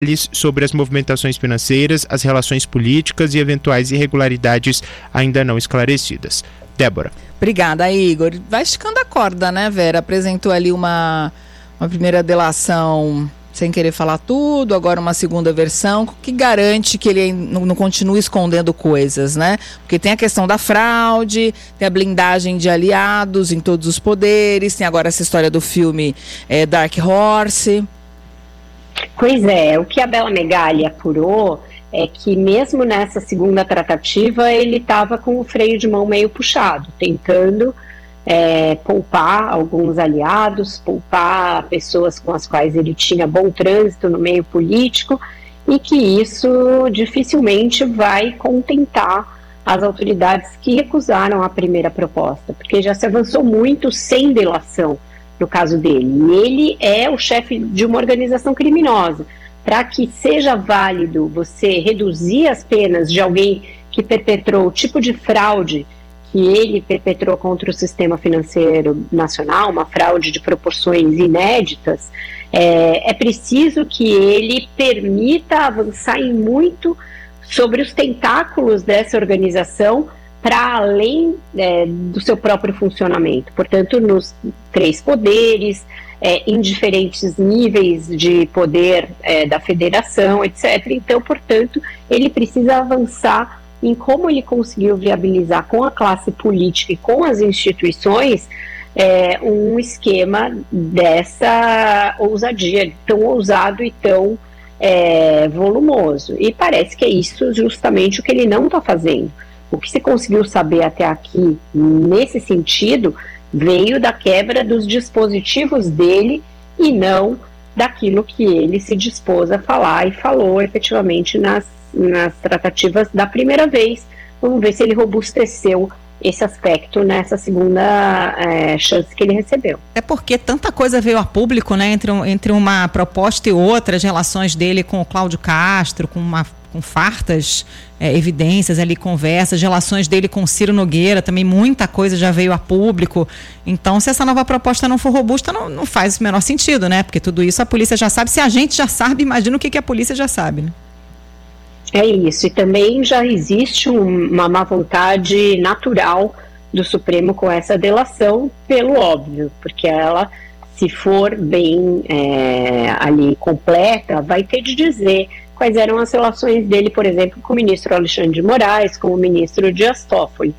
sobre as movimentações financeiras, as relações políticas e eventuais irregularidades ainda não esclarecidas. Débora. Obrigada, Igor. Vai esticando a corda, né, Vera? Apresentou ali uma primeira delação sem querer falar tudo, agora uma segunda versão, que garante que ele não continue escondendo coisas, né? Porque tem a questão da fraude, tem a blindagem de aliados em todos os poderes, tem agora essa história do filme Dark Horse. Pois é, o que a Bela Megali apurou é que mesmo nessa segunda tratativa ele estava com o freio de mão meio puxado, tentando poupar alguns aliados, poupar pessoas com as quais ele tinha bom trânsito no meio político, e que isso dificilmente vai contentar as autoridades que recusaram a primeira proposta, porque já se avançou muito sem delação no caso dele. E ele é o chefe de uma organização criminosa. Para que seja válido você reduzir as penas de alguém que perpetrou o tipo de fraude que ele perpetrou contra o sistema financeiro nacional, uma fraude de proporções inéditas, é preciso que ele permita avançar em muito sobre os tentáculos dessa organização para além do seu próprio funcionamento. Portanto, nos 3 poderes, em diferentes níveis de poder da federação, etc. Então, portanto, ele precisa avançar em como ele conseguiu viabilizar com a classe política e com as instituições um esquema dessa ousadia, tão ousado e tão volumoso. E parece que é isso justamente o que ele não está fazendo. O que se conseguiu saber até aqui, nesse sentido, veio da quebra dos dispositivos dele e não daquilo que ele se dispôs a falar e falou efetivamente nas tratativas da primeira vez. Vamos ver se ele robusteceu esse aspecto nessa segunda chance que ele recebeu. É porque tanta coisa veio a público, né, entre uma proposta e outra, as relações dele com o Cláudio Castro, com fartas evidências ali, conversas, relações dele com Ciro Nogueira, também muita coisa já veio a público. Então, se essa nova proposta não for robusta, não faz o menor sentido, né? Porque tudo isso a polícia já sabe. Se a gente já sabe, imagina o que a polícia já sabe, né? É isso, e também já existe uma má vontade natural do Supremo com essa delação, pelo óbvio, porque ela, se for bem ali completa, vai ter de dizer quais eram as relações dele, por exemplo, com o ministro Alexandre de Moraes, com o ministro Dias Toffoli.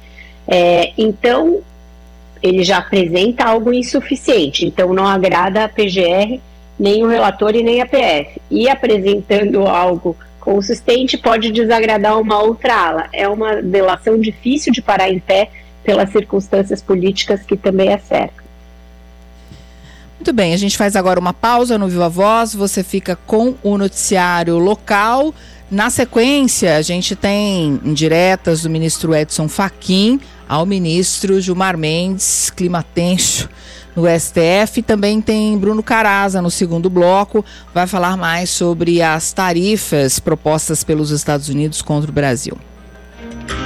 Então, ele já apresenta algo insuficiente, então não agrada a PGR, nem o relator e nem a PF. E apresentando algo consistente pode desagradar uma outra ala. É uma delação difícil de parar em pé pelas circunstâncias políticas que também a cercam. Muito bem, a gente faz agora uma pausa no Viva Voz, você fica com o noticiário local. Na sequência, a gente tem indiretas do ministro Edson Fachin ao ministro Gilmar Mendes, clima tenso no STF. Também tem Bruno Caraza no segundo bloco, vai falar mais sobre as tarifas propostas pelos Estados Unidos contra o Brasil.